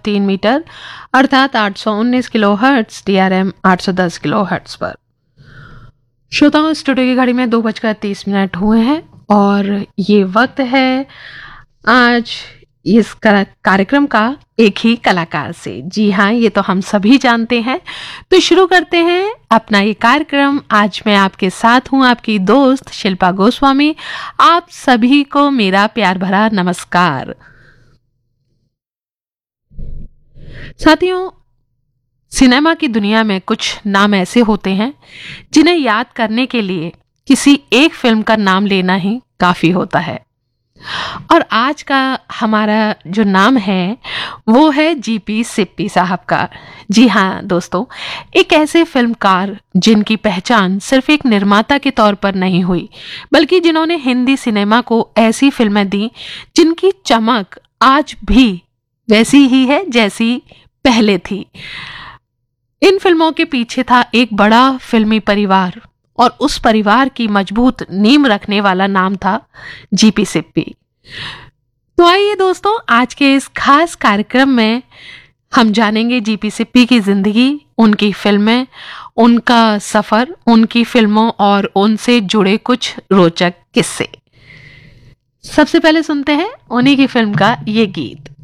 3 metre अर्थात 819 kilohertz, DRM 810 kilohertz पर। श्रोताओं, स्टूडियो की घड़ी में 2:30 हुए हैं और ये वक्त है आज इस कार्यक्रम का एक ही कलाकार से। जी हाँ, ये तो हम सभी जानते हैं। तो शुरू करते हैं अपना ये कार्यक्रम। आज मैं आपके साथ हूँ, आपकी दोस्त शिल्पा गोस्वामी। आप सभी को मेरा प्यार भरा नमस्कार। साथियों, सिनेमा की दुनिया में कुछ नाम ऐसे होते हैं जिन्हें याद करने के लिए किसी एक फिल्म का नाम लेना ही काफी होता है। और आज का हमारा जो नाम है वो है जीपी सिप्पी साहब का। जी हाँ दोस्तों, एक ऐसे फिल्मकार जिनकी पहचान सिर्फ एक निर्माता के तौर पर नहीं हुई, बल्कि जिन्होंने हिंदी सिनेमा को ऐसी फिल्में दी जिनकी चमक आज भी वैसी ही है जैसी पहले थी। इन फिल्मों के पीछे था एक बड़ा फिल्मी परिवार और उस परिवार की मजबूत नींव रखने वाला नाम था जीपी सिप्पी। तो आइए दोस्तों, आज के इस खास कार्यक्रम में हम जानेंगे जीपी सिप्पी की जिंदगी, उनकी फिल्में, उनका सफर, उनकी फिल्मों और उनसे जुड़े कुछ रोचक किस्से। सबसे पहले सुनते हैं उन्हीं की फिल्म का ये गीत।